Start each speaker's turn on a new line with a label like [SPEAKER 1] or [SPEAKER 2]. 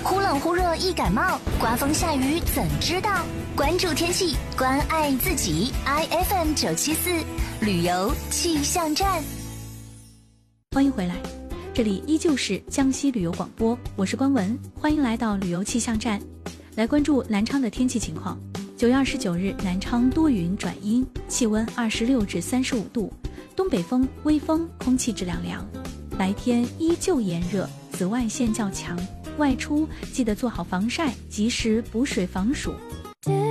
[SPEAKER 1] 忽冷忽热易感冒，刮风下雨怎知道？关注天气，关爱自己。IFM 974旅游气象站，
[SPEAKER 2] 欢迎回来，这里依旧是江西旅游广播，我是关文，欢迎来到旅游气象站，来关注南昌的天气情况。9月29日，南昌多云转阴，气温26至35度，东北风微风，空气质量良，白天依旧炎热，紫外线较强，外出记得做好防晒，及时补水防暑。